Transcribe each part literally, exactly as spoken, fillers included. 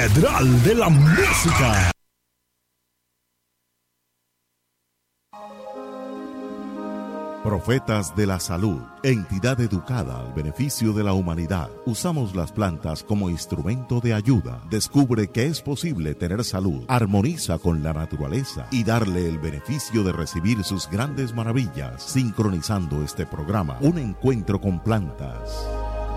Catedral de la Música. Profetas de la Salud, entidad educada al beneficio de la humanidad. Usamos las plantas como instrumento de ayuda. Descubre que es posible tener salud, armoniza con la naturaleza y darle el beneficio de recibir sus grandes maravillas. Sincronizando este programa, un encuentro con plantas.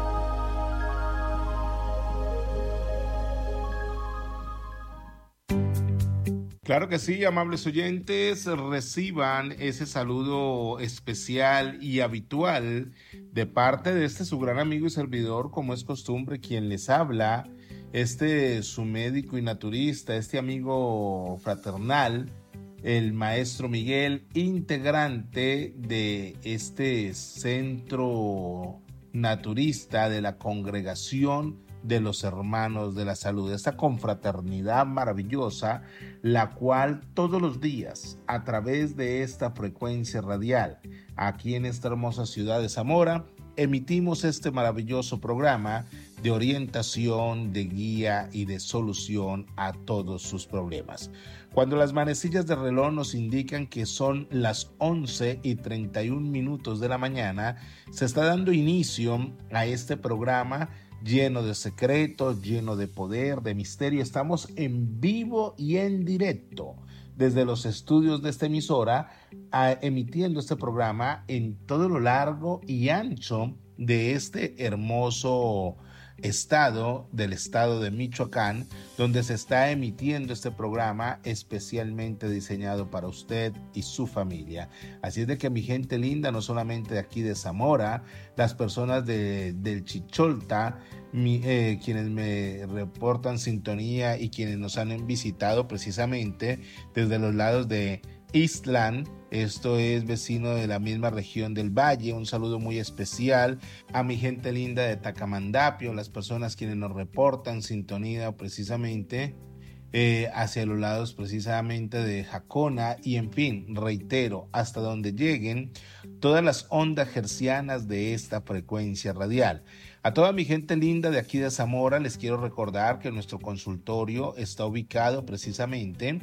Claro que sí, amables oyentes, reciban ese saludo especial y habitual de parte de este su gran amigo y servidor, como es costumbre, quien les habla, este su médico y naturista, este amigo fraternal, el maestro Miguel, integrante de este centro naturista de la Congregación de los Hermanos de la Salud, esta confraternidad maravillosa, la cual todos los días a través de esta frecuencia radial aquí en esta hermosa ciudad de Zamora emitimos este maravilloso programa de orientación, de guía y de solución a todos sus problemas. Cuando las manecillas de reloj nos indican que son las once y treinta y un minutos de la mañana, se está dando inicio a este programa lleno de secretos, lleno de poder, de misterio. Estamos en vivo y en directo desde los estudios de esta emisora, a, emitiendo este programa en todo lo largo y ancho de este hermoso estado, del estado de Michoacán, donde se está emitiendo este programa especialmente diseñado para usted y su familia. Así es de que mi gente linda, no solamente de aquí de Zamora, las personas de, del Chicholta, mi, eh, quienes me reportan sintonía y quienes nos han visitado precisamente desde los lados de Eastland, esto es vecino de la misma región del Valle. Un saludo muy especial a mi gente linda de Tacamandapio, las personas quienes nos reportan sintonía precisamente eh, hacia los lados precisamente de Jacona, y en fin, reitero, hasta donde lleguen todas las ondas hercianas de esta frecuencia radial. A toda mi gente linda de aquí de Zamora les quiero recordar que nuestro consultorio está ubicado precisamente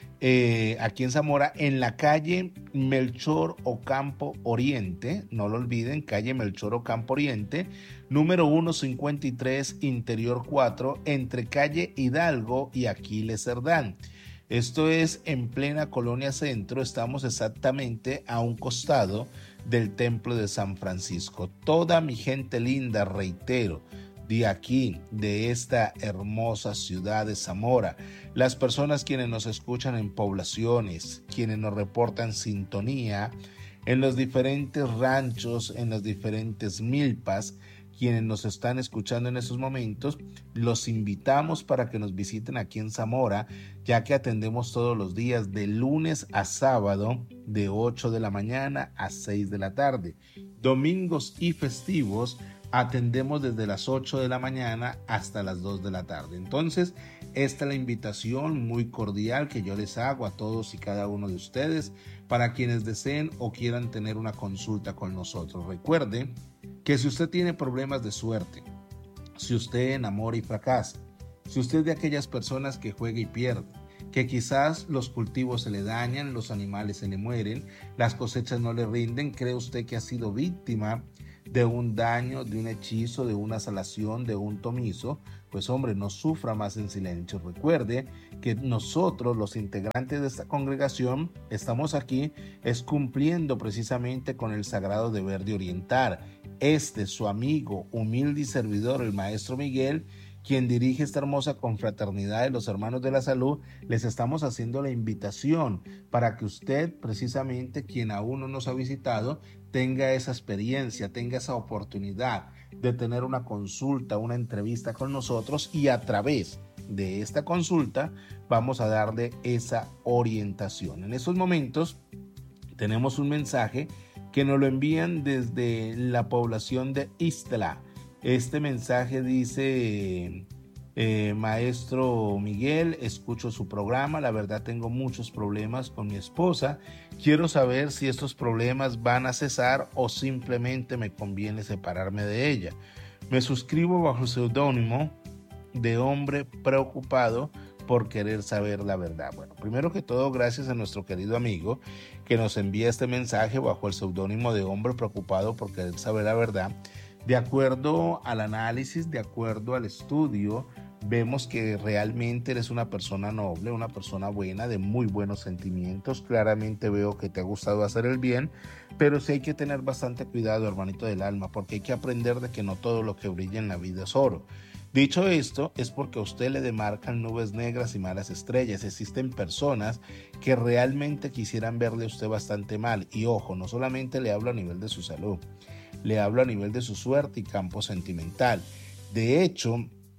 Eh, aquí en Zamora, en la calle Melchor Ocampo Oriente, no lo olviden, calle Melchor Ocampo Oriente, número ciento cincuenta y tres, interior cuatro, entre calle Hidalgo y Aquiles Cerdán. Esto es en plena Colonia Centro, estamos exactamente a un costado del Templo de San Francisco. Toda mi gente linda, reitero, de aquí, de esta hermosa ciudad de Zamora, las personas quienes nos escuchan en poblaciones, quienes nos reportan sintonía en los diferentes ranchos, en las diferentes milpas, quienes nos están escuchando en estos momentos, los invitamos para que nos visiten aquí en Zamora, ya que atendemos todos los días de lunes a sábado de ocho de la mañana a seis de la tarde. Domingos y festivos atendemos desde las ocho de la mañana hasta las dos de la tarde. Entonces, esta es la invitación muy cordial que yo les hago a todos y cada uno de ustedes para quienes deseen o quieran tener una consulta con nosotros. Recuerde que si usted tiene problemas de suerte, si usted enamora y fracasa, si usted es de aquellas personas que juega y pierde, que quizás los cultivos se le dañan, los animales se le mueren, las cosechas no le rinden, ¿cree usted que ha sido víctima de un daño, de un hechizo, de una salación, de un tomizo? Pues hombre, no sufra más en silencio. Recuerde que nosotros, los integrantes de esta congregación, estamos aquí es cumpliendo precisamente con el sagrado deber de orientar. Este, su amigo, humilde y servidor, el maestro Miguel, quien dirige esta hermosa confraternidad de los Hermanos de la Salud, les estamos haciendo la invitación para que usted, precisamente, quien aún no nos ha visitado, tenga esa experiencia, tenga esa oportunidad de tener una consulta, una entrevista con nosotros, y a través de esta consulta vamos a darle esa orientación. En estos momentos tenemos un mensaje que nos lo envían desde la población de Ixtla. Este mensaje dice: eh, maestro Miguel, escucho su programa, la verdad tengo muchos problemas con mi esposa, quiero saber si estos problemas van a cesar o simplemente me conviene separarme de ella. Me suscribo bajo seudónimo de hombre preocupado por querer saber la verdad. Bueno, primero que todo, gracias a nuestro querido amigo que nos envía este mensaje bajo el seudónimo de hombre preocupado por querer saber la verdad. De acuerdo al análisis, de acuerdo al estudio, vemos que realmente eres una persona noble, una persona buena, de muy buenos sentimientos. Claramente veo que te ha gustado hacer el bien, pero sí hay que tener bastante cuidado, hermanito del alma, porque hay que aprender de que no todo lo que brilla en la vida es oro. Dicho esto, es porque a usted le demarcan nubes negras y malas estrellas. Existen personas que realmente quisieran verle a usted bastante mal. Y ojo, no solamente le hablo a nivel de su salud, le hablo a nivel de su suerte y campo sentimental. De hecho,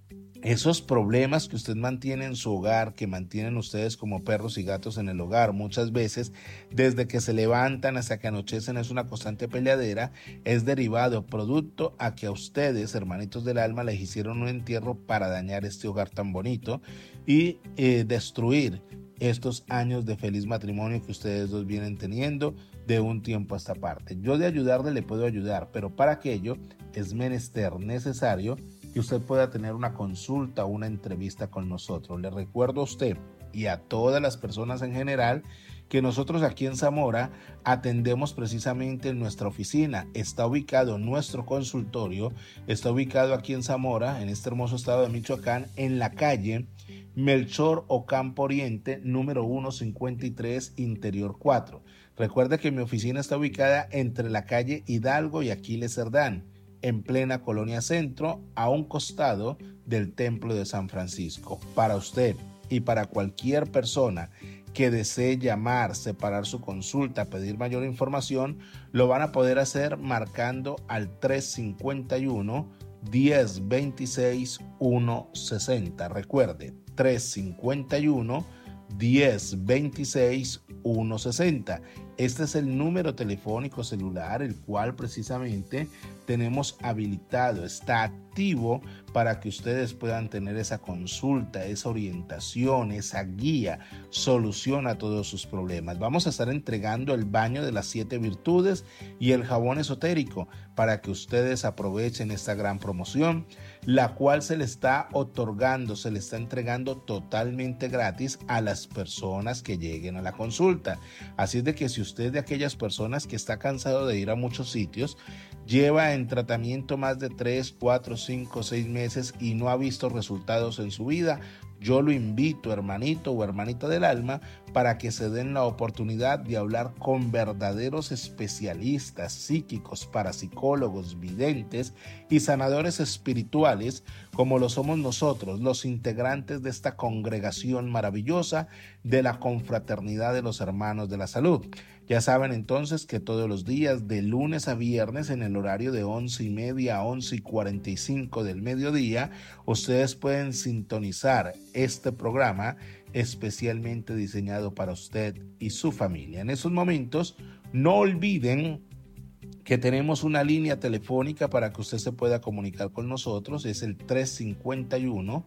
esos problemas que usted mantiene en su hogar, que mantienen ustedes como perros y gatos en el hogar, muchas veces desde que se levantan hasta que anochecen es una constante peleadera, es derivado, producto a que a ustedes, hermanitos del alma, les hicieron un entierro para dañar este hogar tan bonito y eh, destruir estos años de feliz matrimonio que ustedes dos vienen teniendo de un tiempo a esta parte. Yo de ayudarle le puedo ayudar, pero para aquello es menester necesario que usted pueda tener una consulta o una entrevista con nosotros. Le recuerdo a usted y a todas las personas en general que nosotros aquí en Zamora atendemos precisamente en nuestra oficina. Está ubicado nuestro consultorio, está ubicado aquí en Zamora, en este hermoso estado de Michoacán, en la calle Melchor Ocampo Oriente, número ciento cincuenta y tres, Interior cuatro. Recuerde que mi oficina está ubicada entre la calle Hidalgo y Aquiles Cerdán, en plena Colonia Centro, a un costado del Templo de San Francisco. Para usted y para cualquier persona que desee llamar, separar su consulta, pedir mayor información, lo van a poder hacer marcando al tres cincuenta y uno, diez veintiséis, ciento sesenta. Recuerde, tres cincuenta y uno, diez veintiséis, ciento sesenta. Este es el número telefónico celular, el cual precisamente tenemos habilitado, está activo para que ustedes puedan tener esa consulta, esa orientación, esa guía, solución a todos sus problemas. Vamos a estar entregando el baño de las siete virtudes y el jabón esotérico para que ustedes aprovechen esta gran promoción, la cual se le está otorgando, se le está entregando totalmente gratis a las personas que lleguen a la consulta. Así es de que si usted de aquellas personas que está cansado de ir a muchos sitios, lleva en tratamiento más de tres, cuatro, cinco, seis meses y no ha visto resultados en su vida, yo lo invito, hermanito o hermanita del alma, para que se den la oportunidad de hablar con verdaderos especialistas psíquicos, parapsicólogos, videntes y sanadores espirituales, como lo somos nosotros, los integrantes de esta congregación maravillosa de la confraternidad de los hermanos de la salud. Ya saben entonces que todos los días, de lunes a viernes, en el horario de once y media a once y cuarenta y cinco del mediodía, ustedes pueden sintonizar este programa especialmente diseñado para usted y su familia. En esos momentos, no olviden que tenemos una línea telefónica para que usted se pueda comunicar con nosotros. Es el tres cincuenta y uno,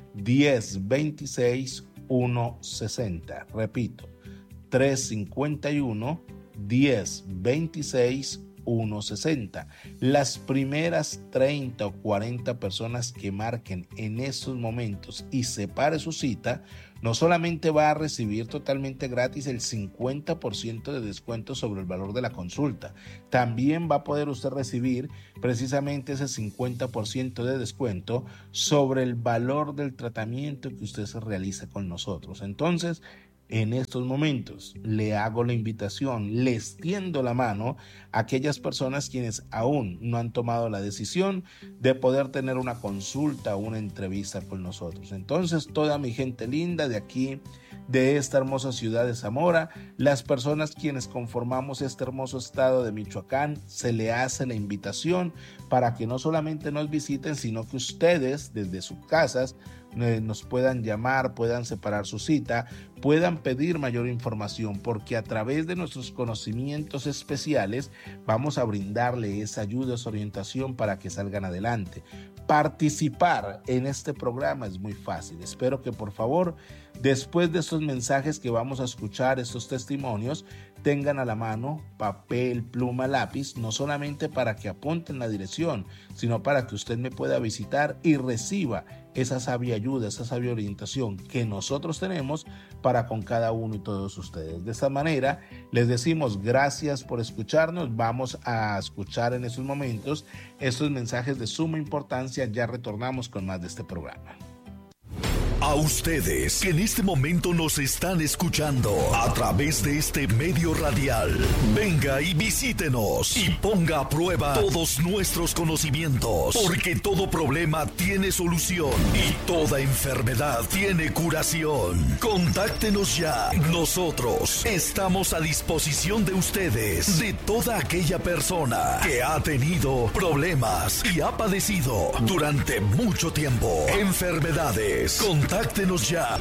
diez veintiséis, ciento sesenta. Repito, tres cincuenta y uno, diez veintiséis, ciento sesenta. Las primeras treinta o cuarenta personas que marquen en estos momentos y separe su cita, no solamente va a recibir totalmente gratis el cincuenta por ciento de descuento sobre el valor de la consulta, también va a poder usted recibir precisamente ese cincuenta por ciento de descuento sobre el valor del tratamiento que usted se realiza con nosotros. Entonces, en estos momentos le hago la invitación, le extiendo la mano a aquellas personas quienes aún no han tomado la decisión de poder tener una consulta o una entrevista con nosotros. Entonces, toda mi gente linda de aquí, de esta hermosa ciudad de Zamora, las personas quienes conformamos este hermoso estado de Michoacán, se le hace la invitación para que no solamente nos visiten, sino que ustedes desde sus casas nos puedan llamar, puedan separar su cita, puedan pedir mayor información, porque a través de nuestros conocimientos especiales vamos a brindarle esa ayuda, esa orientación para que salgan adelante. Participar en este programa es muy fácil. Espero que por favor, después de estos mensajes que vamos a escuchar, estos testimonios, tengan a la mano papel, pluma, lápiz, no solamente para que apunten la dirección, sino para que usted me pueda visitar y reciba esa sabia ayuda, esa sabia orientación que nosotros tenemos para con cada uno y todos ustedes. De esta manera, les decimos gracias por escucharnos. Vamos a escuchar en estos momentos estos mensajes de suma importancia. Ya retornamos con más de este programa. A ustedes que en este momento nos están escuchando a través de este medio radial, venga y visítenos y ponga a prueba todos nuestros conocimientos, porque todo problema tiene solución y toda enfermedad tiene curación. Contáctenos ya. Nosotros estamos a disposición de ustedes, de toda aquella persona que ha tenido problemas y ha padecido durante mucho tiempo enfermedades. Contáctenos Contáctenos ya.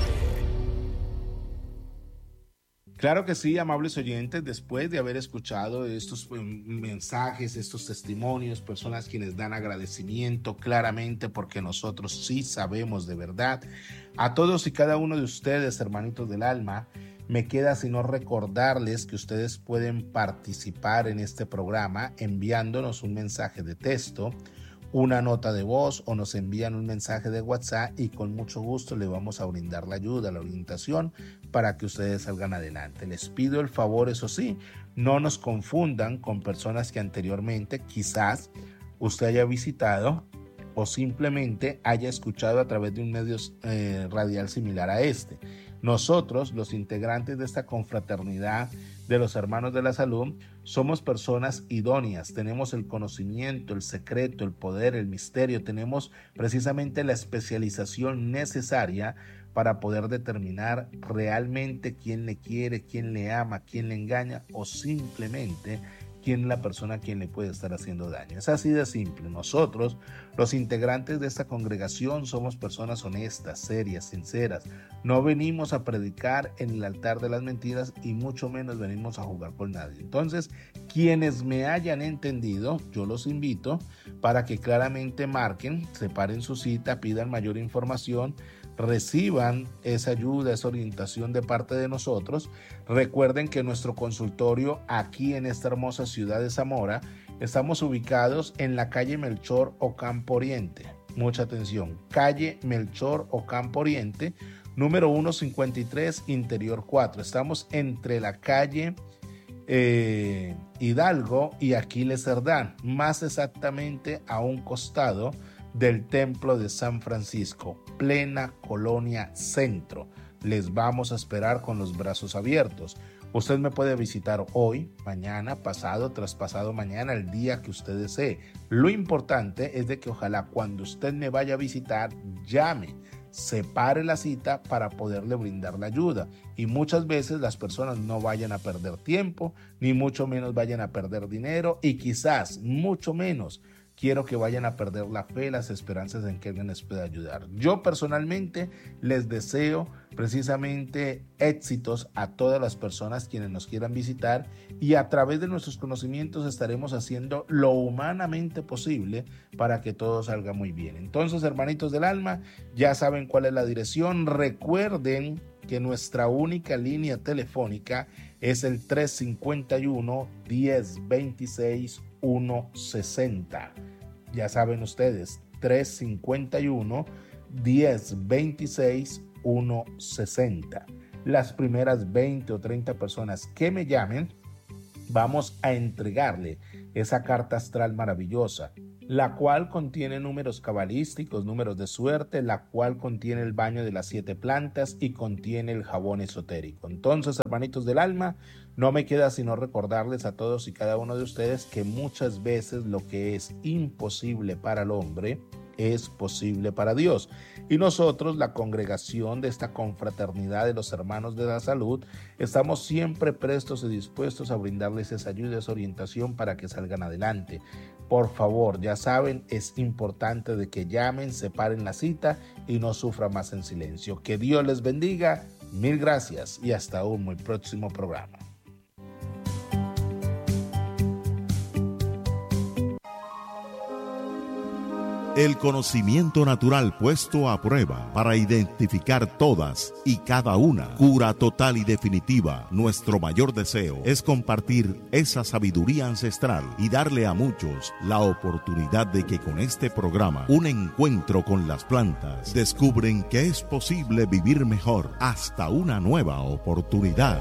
Claro que sí, amables oyentes, después de haber escuchado estos mensajes, estos testimonios, personas quienes dan agradecimiento claramente porque nosotros sí sabemos de verdad, a todos y cada uno de ustedes, hermanitos del alma, me queda sino recordarles que ustedes pueden participar en este programa enviándonos un mensaje de texto, una nota de voz o nos envían un mensaje de WhatsApp y con mucho gusto le vamos a brindar la ayuda, la orientación para que ustedes salgan adelante. Les pido el favor, eso sí, no nos confundan con personas que anteriormente quizás usted haya visitado o simplemente haya escuchado a través de un medio eh, radial similar a este. Nosotros, los integrantes de esta confraternidad de los hermanos de la salud, somos personas idóneas, tenemos el conocimiento, el secreto, el poder, el misterio, tenemos precisamente la especialización necesaria para poder determinar realmente quién le quiere, quién le ama, quién le engaña o simplemente quién es la persona a quien le puede estar haciendo daño. Es así de simple. Nosotros, los integrantes de esta congregación, somos personas honestas, serias, sinceras. No venimos a predicar en el altar de las mentiras y mucho menos venimos a jugar con nadie. Entonces, quienes me hayan entendido, yo los invito para que claramente marquen, separen su cita, pidan mayor información, reciban esa ayuda, esa orientación de parte de nosotros. Recuerden que nuestro consultorio aquí en esta hermosa ciudad de Zamora, estamos ubicados en la calle Melchor Ocampo Oriente. Mucha atención, calle Melchor Ocampo Oriente, número ciento cincuenta y tres, interior cuatro. Estamos entre la calle eh, Hidalgo y Aquiles Cerdán, más exactamente a un costado del Templo de San Francisco, plena Colonia Centro. Les vamos a esperar con los brazos abiertos. Usted me puede visitar hoy, mañana, pasado, traspasado mañana, el día que usted desee. Lo importante es de que ojalá cuando usted me vaya a visitar, llame, separe la cita para poderle brindar la ayuda. Y muchas veces las personas no vayan a perder tiempo, ni mucho menos vayan a perder dinero y quizás mucho menos quiero que vayan a perder la fe, las esperanzas en que alguien les pueda ayudar. Yo personalmente les deseo precisamente éxitos a todas las personas quienes nos quieran visitar y a través de nuestros conocimientos estaremos haciendo lo humanamente posible para que todo salga muy bien. Entonces, hermanitos del alma, ya saben cuál es la dirección. Recuerden que nuestra única línea telefónica es el tres cincuenta y uno, diez veintiséis, ciento sesenta. Ya saben ustedes, tres cincuenta y uno, diez veintiséis, ciento sesenta. Las primeras veinte o treinta personas que me llamen, vamos a entregarle esa carta astral maravillosa, la cual contiene números cabalísticos, números de suerte, la cual contiene el baño de las siete plantas y contiene el jabón esotérico. Entonces, hermanitos del alma, no me queda sino recordarles a todos y cada uno de ustedes que muchas veces lo que es imposible para el hombre es posible para Dios. Y nosotros, la congregación de esta confraternidad de los hermanos de la salud, estamos siempre prestos y dispuestos a brindarles esa ayuda, esa orientación para que salgan adelante. Por favor, ya saben, es importante de que llamen, separen la cita y no sufran más en silencio. Que Dios les bendiga, mil gracias y hasta un muy próximo programa. El conocimiento natural puesto a prueba para identificar todas y cada una. Cura total y definitiva. Nuestro mayor deseo es compartir esa sabiduría ancestral y darle a muchos la oportunidad de que con este programa, un encuentro con las plantas, descubren que es posible vivir mejor hasta una nueva oportunidad.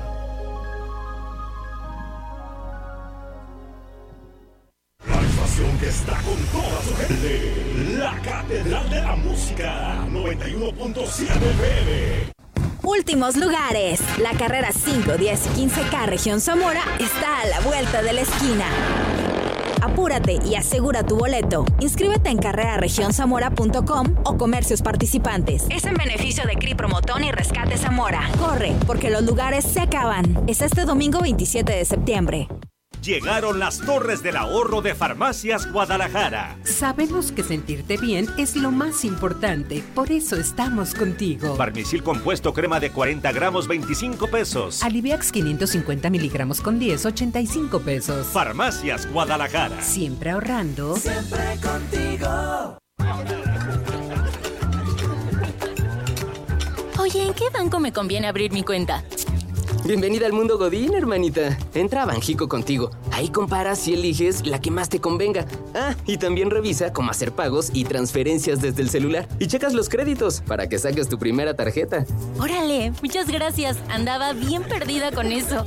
Que está con toda su gente, la Catedral de la Música, noventa y uno punto siete F M. Últimos lugares. La carrera cinco, diez y quince K Región Zamora está a la vuelta de la esquina. Apúrate y asegura tu boleto. Inscríbete en carrera región zamora punto com o comercios participantes. Es en beneficio de C R I Promotón y Rescate Zamora. Corre, porque los lugares se acaban. Es este domingo veintisiete de septiembre. Llegaron las Torres del Ahorro de Farmacias Guadalajara. Sabemos que sentirte bien es lo más importante, por eso estamos contigo. Farmicil compuesto crema de cuarenta gramos, veinticinco pesos. Aliviax quinientos cincuenta miligramos con diez, ochenta y cinco pesos. Farmacias Guadalajara. Siempre ahorrando. Siempre contigo. Oye, ¿en qué banco me conviene abrir mi cuenta? Bienvenida al mundo Godín, hermanita. Entra a Banjico Contigo. Ahí comparas y eliges la que más te convenga. Ah, y también revisa cómo hacer pagos y transferencias desde el celular. Y checas los créditos para que saques tu primera tarjeta. Órale, muchas gracias. Andaba bien perdida con eso.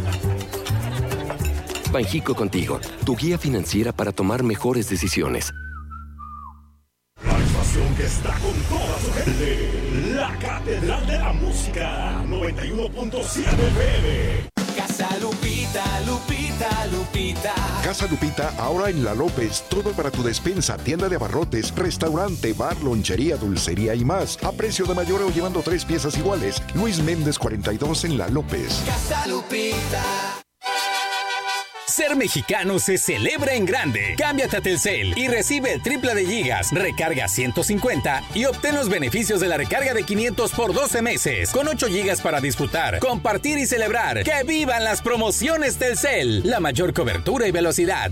Banjico Contigo, tu guía financiera para tomar mejores decisiones. La estación que está con toda su gente, la Catedral de la Música, noventa y uno punto siete F M. Casa Lupita, Lupita, Lupita. Casa Lupita, ahora en La López, todo para tu despensa, tienda de abarrotes, restaurante, bar, lonchería, dulcería y más. A precio de mayoreo llevando tres piezas iguales. Luis Méndez cuarenta y dos en La López. Casa Lupita. Ser mexicano se celebra en grande. Cámbiate a Telcel y recibe el triple de gigas, recarga ciento cincuenta y obtén los beneficios de la recarga de quinientos por doce meses, con ocho gigas para disfrutar, compartir y celebrar. ¡Que vivan las promociones Telcel! La mayor cobertura y velocidad.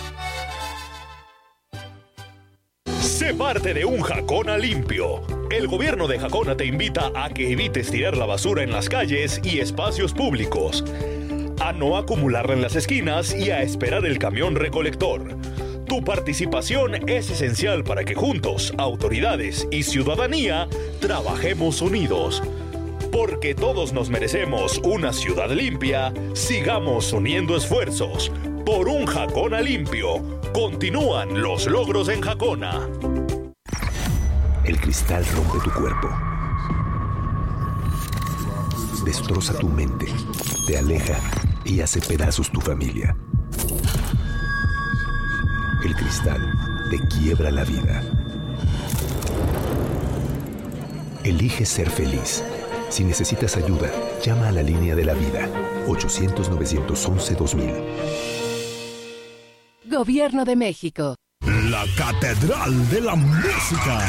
Sé parte de un Jacona limpio. El gobierno de Jacona te invita a que evites tirar la basura en las calles y espacios públicos, a no acumularla en las esquinas y a esperar el camión recolector. Tu participación es esencial para que juntos, autoridades y ciudadanía, trabajemos unidos. Porque todos nos merecemos una ciudad limpia, sigamos uniendo esfuerzos. Por un Jacona limpio, continúan los logros en Jacona. El cristal rompe tu cuerpo. Destroza tu mente, te aleja y hace pedazos tu familia. El cristal te quiebra la vida. Elige ser feliz. Si necesitas ayuda, llama a la línea de la vida. ochocientos, novecientos once, dos mil. Gobierno de México. La Catedral de la Música.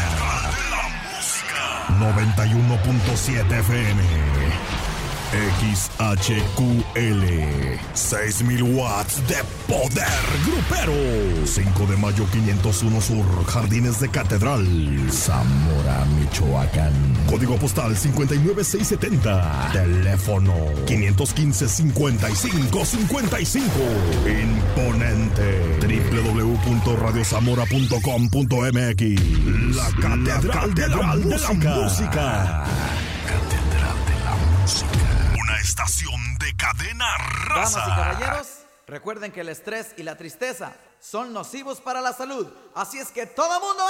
noventa y uno punto siete F M. X H Q L, seis mil watts de poder grupero. cinco de mayo quinientos uno Sur, Jardines de Catedral, Zamora, Michoacán. Código postal cincuenta y nueve seis setenta. Teléfono quinientos quince, cincuenta y cinco, cincuenta y cinco. Imponente. doble u doble u doble u punto radio zamora punto com punto m x. La Catedral, la Catedral de, la de la Música. Catedral de la Música. Estación de cadena raza. Damas y caballeros, recuerden que el estrés y la tristeza son nocivos para la salud. Así es que todo mundo